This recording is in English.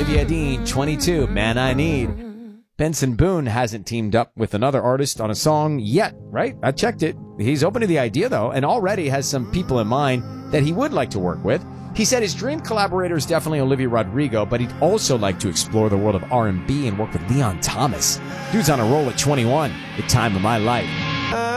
Olivia Dean, 22, Man I Need. Benson Boone hasn't teamed up with another artist on a song yet, right? I checked it. He's open to the idea, though, and already has some people in mind that he would like to work with. He said his dream collaborator is definitely Olivia Rodrigo, but he'd also like to explore the world of R&B and work with Leon Thomas. Dude's on a roll at 21. The time of my life.